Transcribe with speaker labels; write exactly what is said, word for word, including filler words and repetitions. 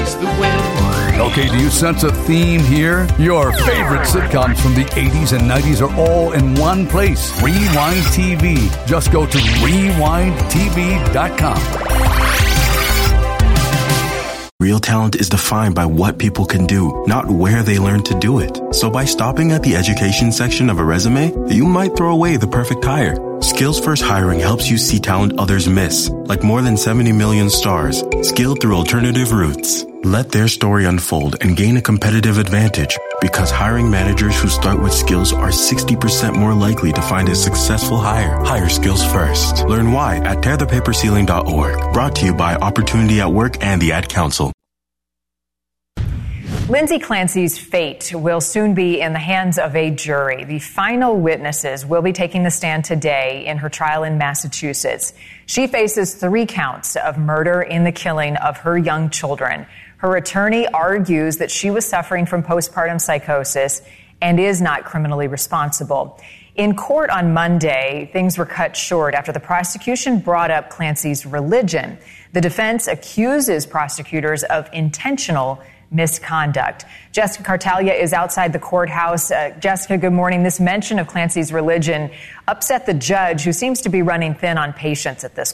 Speaker 1: chase the wind.
Speaker 2: Okay, do you sense a theme here? Your favorite sitcoms from the eighties and nineties are all in one place. Rewind T V. Just go to rewind t v dot com.
Speaker 3: Real talent is defined by what people can do, not where they learn to do it. So by stopping at the education section of a resume, you might throw away the perfect hire. Skills First Hiring helps you see talent others miss, like more than seventy million stars, skilled through alternative routes. Let their story unfold and gain a competitive advantage, because hiring managers who start with skills are sixty percent more likely to find a successful hire. Hire skills first. Learn why at tear the paper ceiling dot org. Brought to you by Opportunity at Work and the Ad Council.
Speaker 4: Lindsay Clancy's fate will soon be in the hands of a jury. The final witnesses will be taking the stand today in her trial in Massachusetts. She faces three counts of murder in the killing of her young children. Her attorney argues that she was suffering from postpartum psychosis and is not criminally responsible. In court on Monday, things were cut short after the prosecution brought up Clancy's religion. The defense accuses prosecutors of intentional misconduct. Jessica Cartalia is outside the courthouse. Uh, Jessica, good morning. This mention of Clancy's religion upset the judge, who seems to be running thin on patience at this